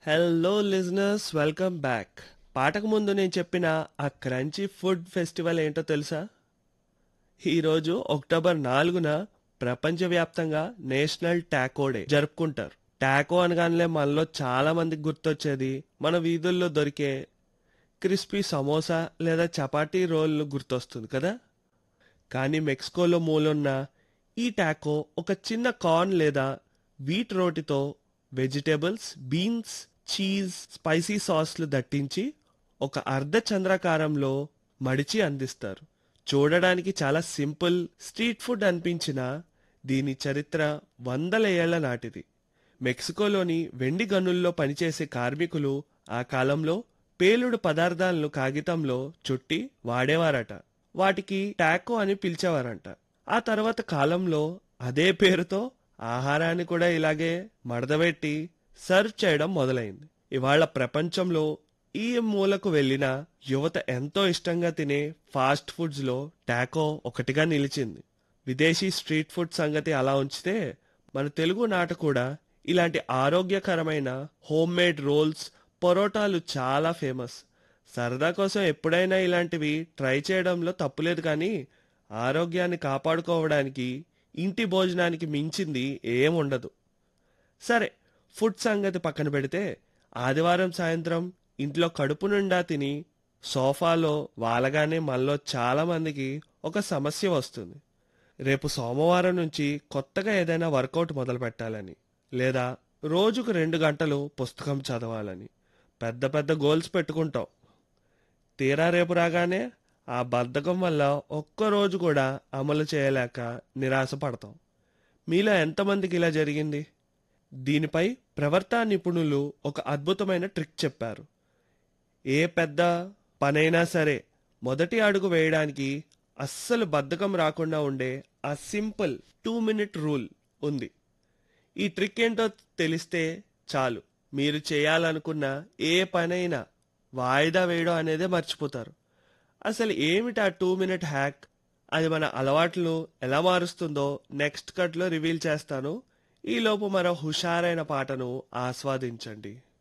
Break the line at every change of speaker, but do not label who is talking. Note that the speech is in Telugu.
Hello listeners, welcome back. పాటకు ముందు నేను చెప్పిన ఆ క్రంచీ ఫుడ్ ఫెస్టివల్ ఏంటో తెలుసా? ఈరోజు అక్టోబర్ 4న ప్రపంచవ్యాప్తంగా నేషనల్ టాకో డే జరుపుకుంటారు. టాకో అనగానే మనలో చాలా మందికి గుర్తొచ్చేది మన వీధుల్లో దొరికే క్రిస్పీ సమోసా లేదా చపాతీ రోల్ గుర్తొస్తుంది కదా. కానీ మెక్సికోలో మూలున్న ఈ టాకో ఒక చిన్న కార్న్ లేదా wheat రోటితో vegetables, beans, cheese, spicy సాస్లు దట్టించి ఒక అర్ధ చంద్రాకారంలో మడిచి అందిస్తారు. చూడడానికి చాలా సింపుల్ స్ట్రీట్ ఫుడ్ అనిపించిన దీని చరిత్ర వందల ఏళ్ల నాటిది. మెక్సికోలోని వెండి గనుల్లో పనిచేసే కార్మికులు ఆ కాలంలో పేలుడు పదార్థాలను కాగితంలో చుట్టి వాడేవారట. వాటికి టాకో అని పిలిచేవారంట. ఆ తర్వాత కాలంలో అదే పేరుతో ఆహారాన్ని కూడా ఇలాగే మడతపెట్టి సర్వ్ చేయడం మొదలైంది. ఇవాళ ప్రపంచంలో ఈ మూలకు వెళ్ళిన యువత ఎంతో ఇష్టంగా తినే ఫాస్ట్ ఫుడ్స్ లో టాకో ఒకటిగా నిలిచింది. విదేశీ స్ట్రీట్ ఫుడ్ సంగతి అలా ఉంచితే మన తెలుగు నాట కూడా ఇలాంటి ఆరోగ్యకరమైన హోమ్ మేడ్ రోల్స్, పరోటాలు చాలా ఫేమస్. సరదా కోసం ఎప్పుడైనా ఇలాంటివి ట్రై చేయడంలో తప్పులేదు, కానీ ఆరోగ్యాన్ని కాపాడుకోవడానికి ఇంటి భోజనానికి మించింది ఏముండదు. సరే, ఫుడ్ సంగతి పక్కన పెడితే ఆదివారం సాయంత్రం ఇంట్లో కడుపు నిండా తిని సోఫాలో వాలగానే మనలో చాలా మందికి ఒక సమస్య వస్తుంది. రేపు సోమవారం నుంచి కొత్తగా ఏదైనా వర్కౌట్ మొదలు పెట్టాలని, లేదా రోజుకు 2 గంటలు పుస్తకం చదవాలని పెద్ద పెద్ద గోల్స్ పెట్టుకుంటాం. తీరా రేపు రాగానే ఆ బద్ధకం వల్ల ఒక్కరోజు కూడా అమలు చేయలేక నిరాశపడతాం. మీలో ఎంతమందికి ఇలా జరిగింది? దీనిపై ప్రవర్తన నిపుణులు ఒక అద్భుతమైన ట్రిక్ చెప్పారు. ఏ పెద్ద పనైనా సరే మొదటి అడుగు వేయడానికి అస్సలు బద్ధకం రాకుండా ఉండే ఆ సింపుల్ 2 మినిట్ రూల్ ఉంది. ఈ ట్రిక్ ఏంటో తెలిస్తే చాలు, మీరు చేయాలనుకున్న ఏ పనైనా వాయిదా వేయడం అనేదే మర్చిపోతారు. అసలు ఏమిటి ఆ 2 మినిట్ హ్యాక్? అది మన అలవాట్లు ఎలా మారుస్తుందో నెక్స్ట్ కట్లో రివీల్ చేస్తాను. ఈలోపు మరో హుషారైన పాటను ఆస్వాదించండి.